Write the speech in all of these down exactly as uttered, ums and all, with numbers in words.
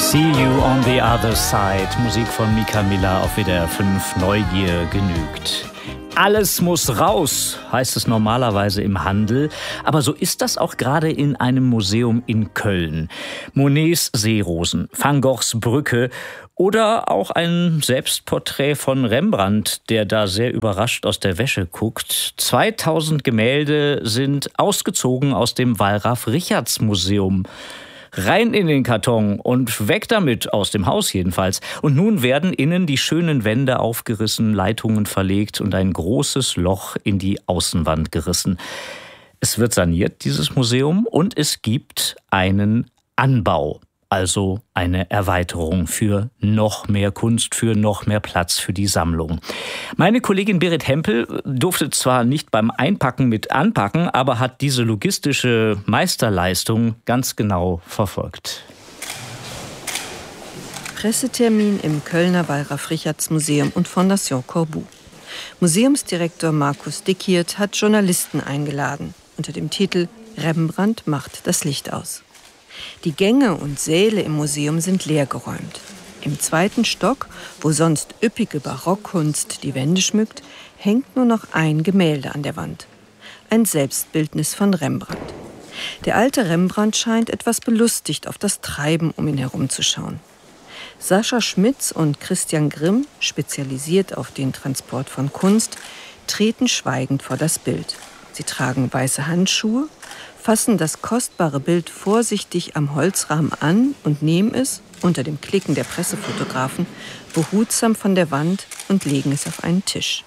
See You on the Other Side, Musik von Mika Miller auf W D R fünf, Neugier genügt. Alles muss raus, heißt es normalerweise im Handel. Aber so ist das auch gerade in einem Museum in Köln. Monets Seerosen, Van Goghs Brücke oder auch ein Selbstporträt von Rembrandt, der da sehr überrascht aus der Wäsche guckt. zweitausend Gemälde sind ausgezogen aus dem Wallraf-Richartz-Museum. Rein in den Karton und weg damit, aus dem Haus jedenfalls. Und nun werden innen die schönen Wände aufgerissen, Leitungen verlegt und ein großes Loch in die Außenwand gerissen. Es wird saniert, dieses Museum, und es gibt einen Anbau. Also eine Erweiterung für noch mehr Kunst, für noch mehr Platz für die Sammlung. Meine Kollegin Berit Hempel durfte zwar nicht beim Einpacken mit anpacken, aber hat diese logistische Meisterleistung ganz genau verfolgt. Pressetermin im Kölner Wallraf-Richartz-Museum und Fondation Corbu. Museumsdirektor Markus Dickiert hat Journalisten eingeladen unter dem Titel »Rembrandt macht das Licht aus«. Die Gänge und Säle im Museum sind leergeräumt. Im zweiten Stock, wo sonst üppige Barockkunst die Wände schmückt, hängt nur noch ein Gemälde an der Wand. Ein Selbstbildnis von Rembrandt. Der alte Rembrandt scheint etwas belustigt auf das Treiben um ihn herumzuschauen. Sascha Schmitz und Christian Grimm, spezialisiert auf den Transport von Kunst, treten schweigend vor das Bild. Sie tragen weiße Handschuhe, fassen das kostbare Bild vorsichtig am Holzrahmen an und nehmen es, unter dem Klicken der Pressefotografen, behutsam von der Wand und legen es auf einen Tisch.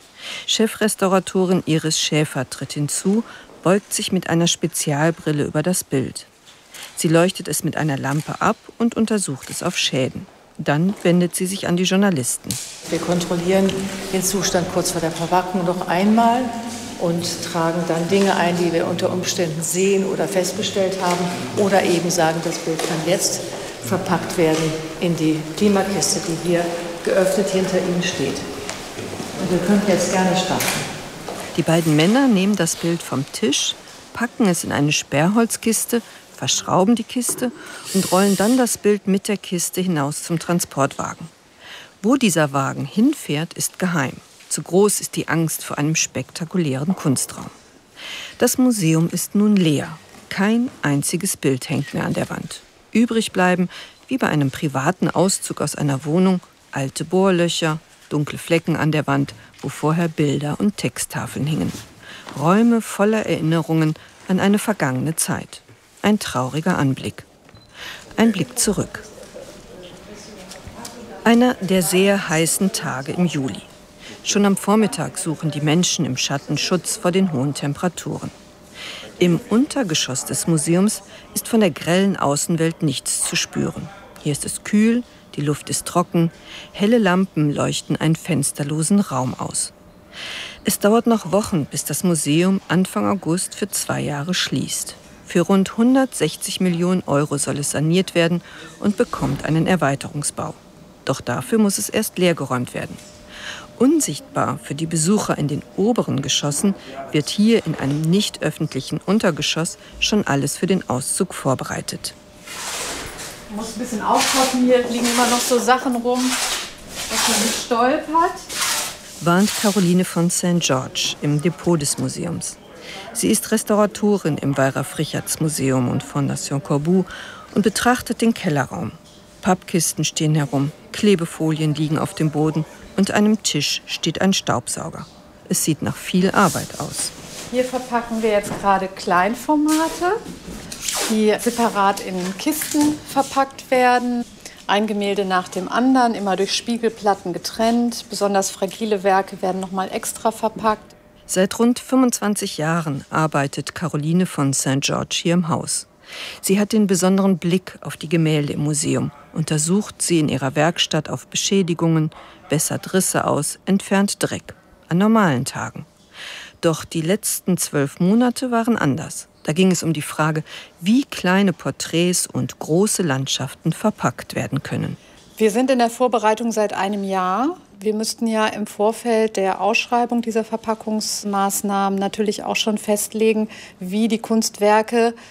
Chefrestauratorin Iris Schäfer tritt hinzu, beugt sich mit einer Spezialbrille über das Bild. Sie leuchtet es mit einer Lampe ab und untersucht es auf Schäden. Dann wendet sie sich an die Journalisten. Wir kontrollieren den Zustand kurz vor der Verpackung noch einmal und tragen dann Dinge ein, die wir unter Umständen sehen oder festgestellt haben, oder eben sagen, das Bild kann jetzt verpackt werden in die Klimakiste, die hier geöffnet hinter Ihnen steht. Und wir können jetzt gerne starten. Die beiden Männer nehmen das Bild vom Tisch, packen es in eine Sperrholzkiste, verschrauben die Kiste und rollen dann das Bild mit der Kiste hinaus zum Transportwagen. Wo dieser Wagen hinfährt, ist geheim. Zu groß ist die Angst vor einem spektakulären Kunstraum. Das Museum ist nun leer. Kein einziges Bild hängt mehr an der Wand. Übrig bleiben, wie bei einem privaten Auszug aus einer Wohnung, alte Bohrlöcher, dunkle Flecken an der Wand, wo vorher Bilder und Texttafeln hingen. Räume voller Erinnerungen an eine vergangene Zeit. Ein trauriger Anblick. Ein Blick zurück. Einer der sehr heißen Tage im Juli. Schon am Vormittag suchen die Menschen im Schatten Schutz vor den hohen Temperaturen. Im Untergeschoss des Museums ist von der grellen Außenwelt nichts zu spüren. Hier ist es kühl, die Luft ist trocken, helle Lampen leuchten einen fensterlosen Raum aus. Es dauert noch Wochen, bis das Museum Anfang August für zwei Jahre schließt. Für rund hundertsechzig Millionen Euro soll es saniert werden und bekommt einen Erweiterungsbau. Doch dafür muss es erst leergeräumt werden. Unsichtbar für die Besucher in den oberen Geschossen wird hier in einem nicht öffentlichen Untergeschoss schon alles für den Auszug vorbereitet. Man muss ein bisschen aufpassen, hier liegen immer noch so Sachen rum, dass man nicht stolpert. Warnt Caroline von Saint George im Depot des Museums. Sie ist Restauratorin im Wallraf-Richartz-Museum und Fondation Corbu und betrachtet den Kellerraum. Pappkisten stehen herum, Klebefolien liegen auf dem Boden und an einem Tisch steht ein Staubsauger. Es sieht nach viel Arbeit aus. Hier verpacken wir jetzt gerade Kleinformate, die separat in Kisten verpackt werden. Ein Gemälde nach dem anderen, immer durch Spiegelplatten getrennt. Besonders fragile Werke werden noch mal extra verpackt. Seit rund fünfundzwanzig Jahren arbeitet Caroline von Saint George hier im Haus. Sie hat den besonderen Blick auf die Gemälde im Museum, untersucht sie in ihrer Werkstatt auf Beschädigungen, bessert Risse aus, entfernt Dreck. An normalen Tagen. Doch die letzten zwölf Monate waren anders. Da ging es um die Frage, wie kleine Porträts und große Landschaften verpackt werden können. Wir sind in der Vorbereitung seit einem Jahr. Wir müssten ja im Vorfeld der Ausschreibung dieser Verpackungsmaßnahmen natürlich auch schon festlegen, wie die Kunstwerke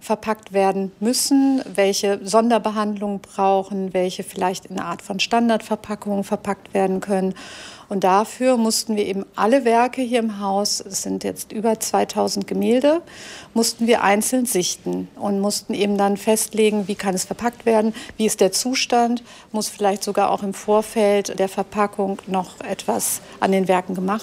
verpackt werden müssen, welche Sonderbehandlung brauchen, welche vielleicht in einer Art von Standardverpackung verpackt werden können. Und dafür mussten wir eben alle Werke hier im Haus, es sind jetzt über zweitausend Gemälde, mussten wir einzeln sichten und mussten eben dann festlegen, wie kann es verpackt werden, wie ist der Zustand, muss vielleicht sogar auch im Vorfeld der Verpackung noch etwas an den Werken gemacht